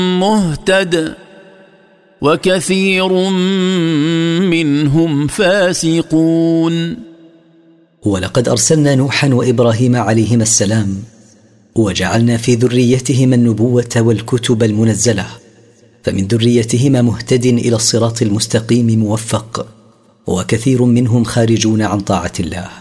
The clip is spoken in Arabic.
مهتد وكثير منهم فاسقون. ولقد أرسلنا نوحا وإبراهيم عليهما السلام، وجعلنا في ذريتهما النبوة والكتب المنزلة، فمن ذريتهما مهتد إلى الصراط المستقيم موفق، وكثير منهم خارجون عن طاعة الله.